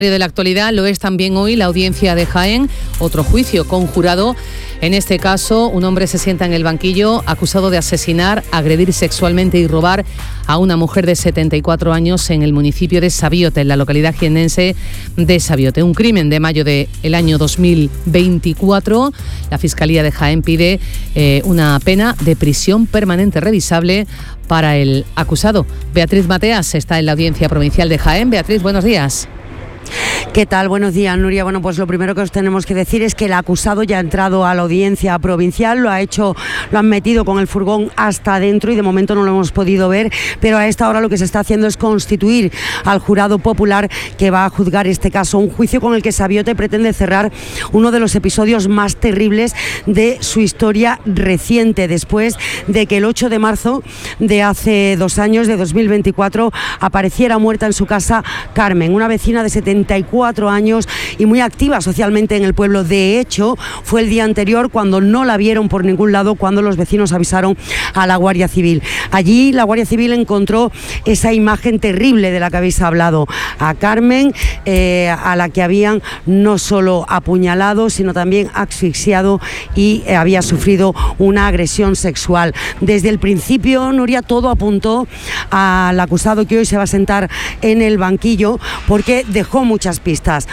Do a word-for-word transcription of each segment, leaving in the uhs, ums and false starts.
De la actualidad lo es también hoy la audiencia de Jaén, otro juicio con jurado. En este caso, un hombre se sienta en el banquillo acusado de asesinar, agredir sexualmente y robar a una mujer de setenta y cuatro años en el municipio de Sabiote, en la localidad jiennense de Sabiote. Un crimen de mayo del año dos mil veinticuatro. La Fiscalía de Jaén pide eh, una pena de prisión permanente revisable para el acusado. Beatriz Mateas está en la audiencia provincial de Jaén. Beatriz, buenos días. ¿Qué tal? Buenos días, Nuria. Bueno, pues lo primero que os tenemos que decir es que el acusado ya ha entrado a la audiencia provincial, lo ha hecho, lo han metido con el furgón hasta adentro y de momento no lo hemos podido ver, pero a esta hora lo que se está haciendo es constituir al jurado popular que va a juzgar este caso, un juicio con el que Sabiote pretende cerrar uno de los episodios más terribles de su historia reciente, después de que el ocho de marzo de hace dos años, de dos mil veinticuatro, apareciera muerta en su casa Carmen, una vecina de setenta y cuatro años y muy activa socialmente en el pueblo. De hecho, fue el día anterior cuando no la vieron por ningún lado, cuando los vecinos avisaron a la Guardia Civil. Allí la Guardia Civil encontró esa imagen terrible de la que habéis hablado, a Carmen, eh, a la que habían no solo apuñalado, sino también asfixiado y eh, había sufrido una agresión sexual. Desde el principio, Nuria, todo apuntó al acusado que hoy se va a sentar en el banquillo porque dejó muchas pistas.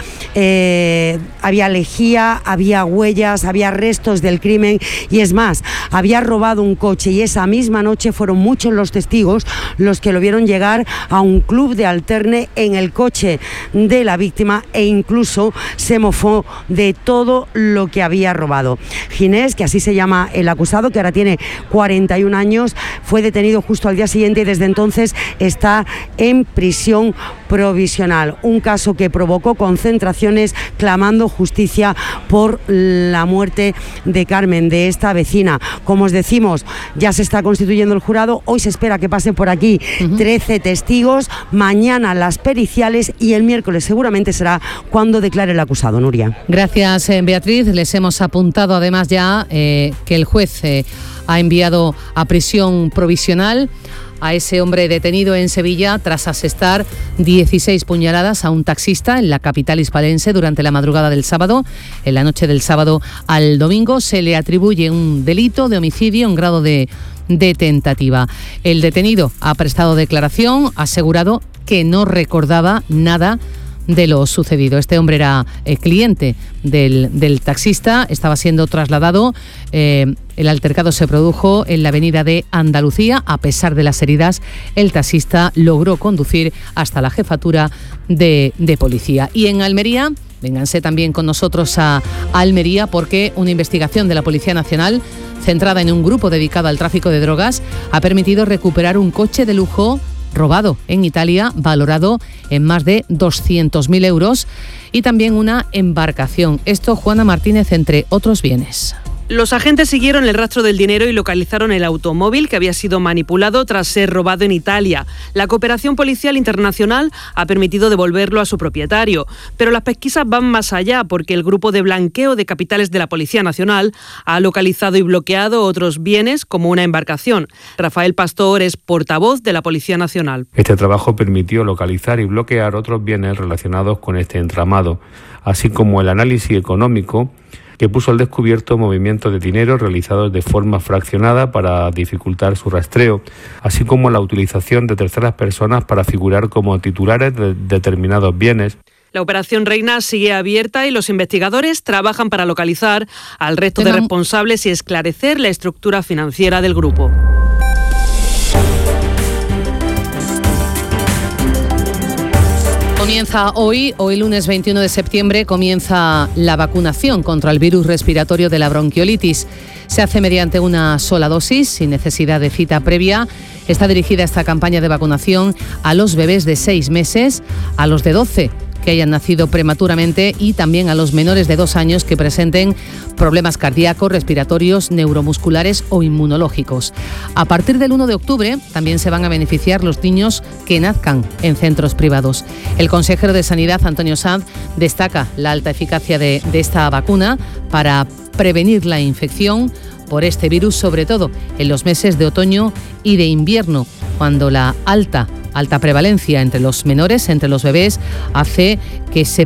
Eh, había lejía, había huellas, había restos del crimen y es más, había robado un coche y esa misma noche fueron muchos los testigos los que lo vieron llegar a un club de alterne en el coche de la víctima e incluso se mofó de todo lo que había robado. Ginés, que así se llama el acusado, que ahora tiene cuarenta y un años, fue detenido justo al día siguiente y desde entonces está en prisión provisional. Un caso que provocó concentraciones clamando justicia por la muerte de Carmen, de esta vecina. Como os decimos, ya se está constituyendo el jurado, hoy se espera que pasen por aquí uh-huh. trece testigos, mañana las periciales y el miércoles seguramente será cuando declare el acusado. Nuria. Gracias, eh, Beatriz. Les hemos apuntado además ya eh, que el juez eh, ha enviado a prisión provisional a ese hombre detenido en Sevilla tras asestar dieciséis puñaladas a un taxista en la capital hispalense durante la madrugada del sábado. En la noche del sábado al domingo se le atribuye un delito de homicidio en grado de, de tentativa. El detenido ha prestado declaración, ha asegurado que no recordaba nada de lo sucedido. Este hombre era eh, cliente del, del taxista, estaba siendo trasladado. Eh, el altercado se produjo en la avenida de Andalucía. A pesar de las heridas, el taxista logró conducir hasta la jefatura de, de policía. Y en Almería, vénganse también con nosotros a, a Almería, porque una investigación de la Policía Nacional centrada en un grupo dedicado al tráfico de drogas ha permitido recuperar un coche de lujo robado en Italia, valorado en más de doscientos mil euros, y también una embarcación. Esto, Juana Martínez, entre otros bienes. Los agentes siguieron el rastro del dinero y localizaron el automóvil que había sido manipulado tras ser robado en Italia. La cooperación policial internacional ha permitido devolverlo a su propietario, pero las pesquisas van más allá porque el grupo de blanqueo de capitales de la Policía Nacional ha localizado y bloqueado otros bienes como una embarcación. Rafael Pastor es portavoz de la Policía Nacional. Este trabajo permitió localizar y bloquear otros bienes relacionados con este entramado, así como el análisis económico que puso al descubierto movimientos de dinero realizados de forma fraccionada para dificultar su rastreo, así como la utilización de terceras personas para figurar como titulares de determinados bienes. La operación Reina sigue abierta y los investigadores trabajan para localizar al resto de responsables y esclarecer la estructura financiera del grupo. Comienza hoy, hoy lunes veintiuno de septiembre, comienza la vacunación contra el virus respiratorio de la bronquiolitis. Se hace mediante una sola dosis, sin necesidad de cita previa. Está dirigida esta campaña de vacunación a los bebés de seis meses, a los de doce que hayan nacido prematuramente y también a los menores de dos años que presenten problemas cardíacos, respiratorios, neuromusculares o inmunológicos. A partir del uno de octubre también se van a beneficiar los niños que nazcan en centros privados. El consejero de Sanidad, Antonio Sanz, destaca la alta eficacia de, de esta vacuna para prevenir la infección por este virus, sobre todo en los meses de otoño y de invierno, cuando la alta alta prevalencia entre los menores, entre los bebés, hace que se